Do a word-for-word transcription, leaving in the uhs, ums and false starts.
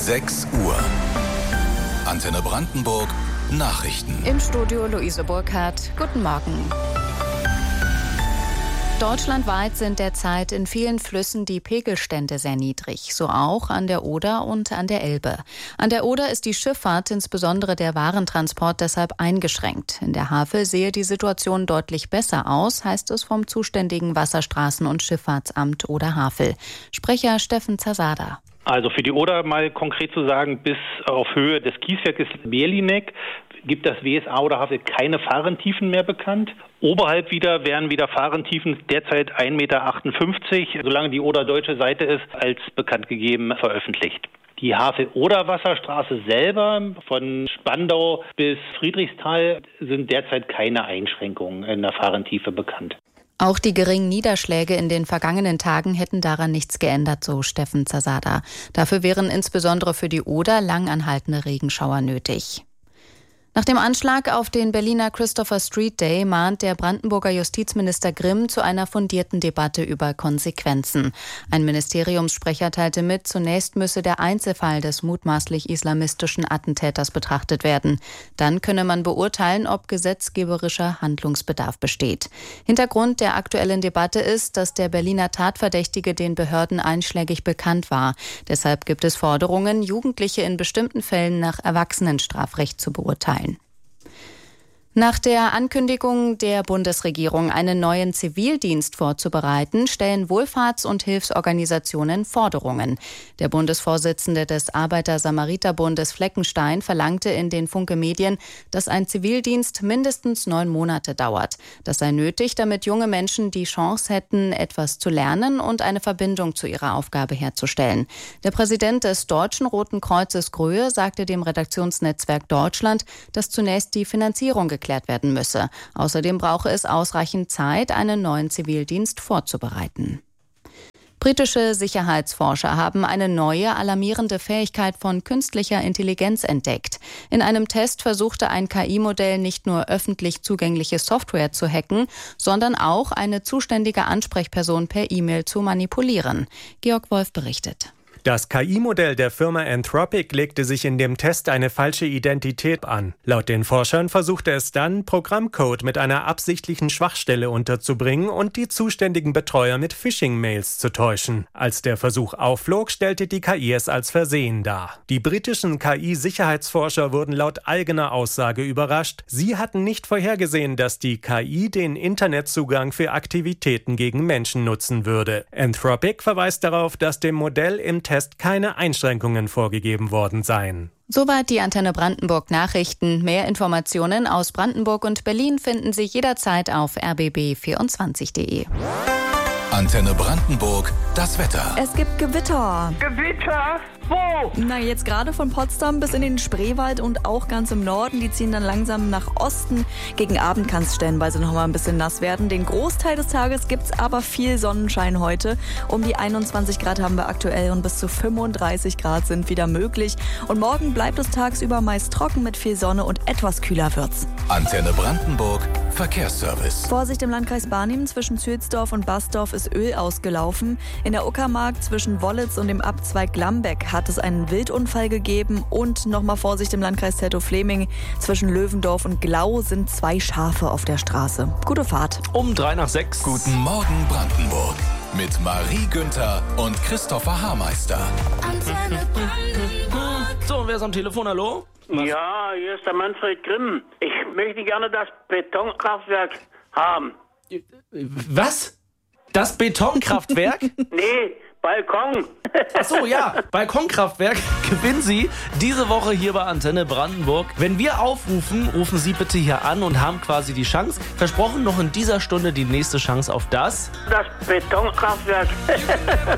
sechs Uhr. Antenne Brandenburg Nachrichten. Im Studio Luise Burkhardt. Guten Morgen. Deutschlandweit sind derzeit in vielen Flüssen die Pegelstände sehr niedrig, so auch an der Oder und an der Elbe. An der Oder ist die Schifffahrt, insbesondere der Warentransport, deshalb eingeschränkt. In der Havel sehe die Situation deutlich besser aus, heißt es vom zuständigen Wasserstraßen- und Schifffahrtsamt Oder-Havel. Sprecher Steffen Zasada. Also für die Oder mal konkret zu sagen, bis auf Höhe des Kieswerkes Berlineck gibt das W S A Oder-Havel keine Fahrentiefen mehr bekannt. Oberhalb wieder wären wieder Fahrentiefen derzeit ein Meter achtundfünfzig, solange die Oder-deutsche Seite ist, als bekannt gegeben veröffentlicht. Die Havel-Oder-Wasserstraße selber von Spandau bis Friedrichsthal sind derzeit keine Einschränkungen in der Fahrentiefe bekannt. Auch die geringen Niederschläge in den vergangenen Tagen hätten daran nichts geändert, so Steffen Zasada. Dafür wären insbesondere für die Oder langanhaltende Regenschauer nötig. Nach dem Anschlag auf den Berliner Christopher Street Day mahnt der Brandenburger Justizminister Grimm zu einer fundierten Debatte über Konsequenzen. Ein Ministeriumssprecher teilte mit, zunächst müsse der Einzelfall des mutmaßlich islamistischen Attentäters betrachtet werden. Dann könne man beurteilen, ob gesetzgeberischer Handlungsbedarf besteht. Hintergrund der aktuellen Debatte ist, dass der Berliner Tatverdächtige den Behörden einschlägig bekannt war. Deshalb gibt es Forderungen, Jugendliche in bestimmten Fällen nach Erwachsenenstrafrecht zu beurteilen. Nach der Ankündigung der Bundesregierung, einen neuen Zivildienst vorzubereiten, stellen Wohlfahrts- und Hilfsorganisationen Forderungen. Der Bundesvorsitzende des Arbeiter-Samariter-Bundes Fleckenstein verlangte in den Funke-Medien, dass ein Zivildienst mindestens neun Monate dauert. Das sei nötig, damit junge Menschen die Chance hätten, etwas zu lernen und eine Verbindung zu ihrer Aufgabe herzustellen. Der Präsident des Deutschen Roten Kreuzes Gröhe sagte dem Redaktionsnetzwerk Deutschland, dass zunächst die Finanzierung geklärt werden müsse. Außerdem brauche es ausreichend Zeit, einen neuen Zivildienst vorzubereiten. Britische Sicherheitsforscher haben eine neue, alarmierende Fähigkeit von künstlicher Intelligenz entdeckt. In einem Test versuchte ein K I-Modell nicht nur öffentlich zugängliche Software zu hacken, sondern auch eine zuständige Ansprechperson per E-Mail zu manipulieren. Georg Wolf berichtet. Das K I-Modell der Firma Anthropic legte sich in dem Test eine falsche Identität an. Laut den Forschern versuchte es dann, Programmcode mit einer absichtlichen Schwachstelle unterzubringen und die zuständigen Betreuer mit Phishing-Mails zu täuschen. Als der Versuch aufflog, stellte die K I es als Versehen dar. Die britischen K I-Sicherheitsforscher wurden laut eigener Aussage überrascht. Sie hatten nicht vorhergesehen, dass die K I den Internetzugang für Aktivitäten gegen Menschen nutzen würde. Anthropic verweist darauf, dass dem Modell im Test keine Einschränkungen vorgegeben worden seien. Soweit die Antenne Brandenburg Nachrichten. Mehr Informationen aus Brandenburg und Berlin finden Sie jederzeit auf r b b vierundzwanzig punkt d e. Antenne Brandenburg, das Wetter. Es gibt Gewitter. Gewitter? Wo? Na, jetzt gerade von Potsdam bis in den Spreewald und auch ganz im Norden. Die ziehen dann langsam nach Osten. Gegen Abend kann es stellenweise noch mal ein bisschen nass werden. Den Großteil des Tages gibt's aber viel Sonnenschein heute. Um die einundzwanzig Grad haben wir aktuell und bis zu fünfunddreißig Grad sind wieder möglich. Und morgen bleibt es tagsüber meist trocken mit viel Sonne und etwas kühler wird's. Antenne Brandenburg, Verkehrsservice. Vorsicht im Landkreis Barnim, zwischen Zülsdorf und Basdorf ist Öl ausgelaufen. In der Uckermark zwischen Wollitz und dem Abzweig Glambeck hat es einen Wildunfall gegeben. Und nochmal Vorsicht im Landkreis Teltow-Fleming. Zwischen Löwendorf und Glau sind zwei Schafe auf der Straße. Gute Fahrt. Um drei nach sechs. Guten Morgen Brandenburg. Mit Marie Günther und Christopher Haarmeister. Antenne Brandenburg. So, wer ist am Telefon? Hallo? Was? Ja, hier ist der Manfred Grimm. Ich möchte gerne das Betonkraftwerk haben. Was? Das Betonkraftwerk? Nee, Balkon. Ach so, ja, Balkonkraftwerk gewinnen Sie diese Woche hier bei Antenne Brandenburg. Wenn wir aufrufen, rufen Sie bitte hier an und haben quasi die Chance. Versprochen, noch in dieser Stunde die nächste Chance auf das. Das Betonkraftwerk.